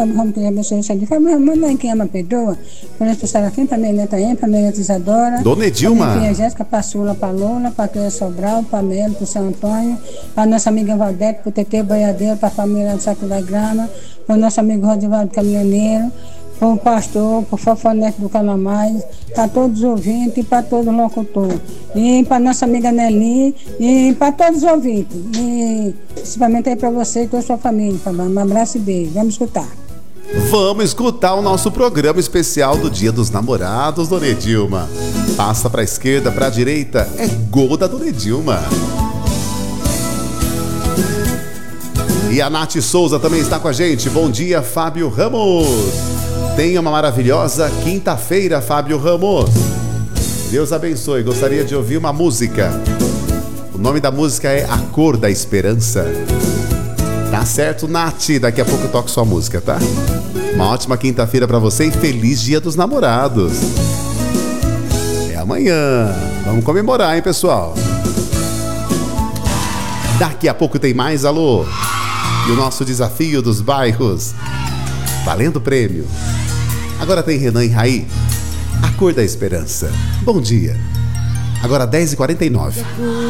Fábio Ramos, que Deus abençoe o Fábio Ramos, manda aí quem ama, perdoa. Por isso, Sarafim, pra minha neta Em, pra minha neta Isadora. Dona Edilma. Pra minha filha Jéssica, pra Sula, pra Lola, pra Cleia Sobral, pra Melo, pro São Antônio, pra nossa amiga Valdete, pro Tetê Boiadeiro, pra família do Saco da Grama, pro nosso amigo Rodivaldo Caminhoneiro, pro pastor, pro Fofonete do Calamais, para todos os ouvintes e para todos os locutores. E para nossa amiga Nelly e para todos os ouvintes. E principalmente aí para você e toda a sua família. Um abraço e beijo. Vamos escutar. Vamos escutar o nosso programa especial do Dia dos Namorados, Dona Edilma. Passa para a esquerda, para a direita, é gol da Dona Edilma. E a Nath Souza também está com a gente. Bom dia, Fábio Ramos. Tenha uma maravilhosa quinta-feira, Fábio Ramos. Deus abençoe. Gostaria de ouvir uma música. O nome da música é A Cor da Esperança. Tá certo, Nath? Daqui a pouco eu toco sua música, tá? Uma ótima quinta-feira pra você e feliz Dia dos Namorados. É amanhã. Vamos comemorar, hein, pessoal? Daqui a pouco tem mais alô. E o nosso desafio dos bairros. Valendo prêmio. Agora tem Renan e Raí. A Cor da Esperança. Bom dia. Agora 10h49.